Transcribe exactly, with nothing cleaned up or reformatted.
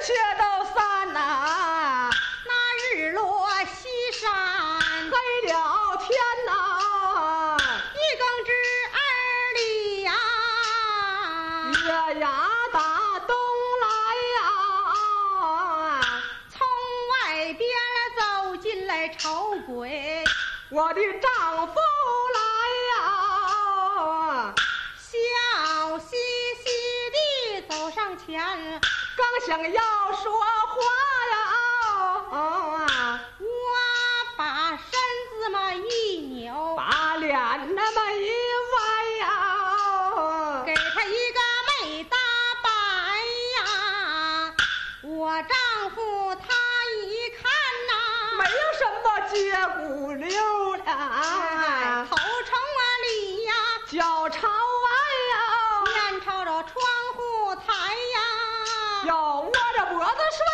切都散呐， 那日落西山， 黑了天呐， 一更之二里呀， 月牙打东来呀， 从外边走进来丑鬼， 我的丈夫来呀， 笑嘻嘻地走上前， 刚想要说话呀， 我把身子嘛一扭， 把脸那么一歪呀， 给他一个美大板呀，我丈夫他一看呐， 没有什么接骨溜了， 头冲啊里呀， 脚朝外呀， 面朝着窗户台呀， 要窝着脖子睡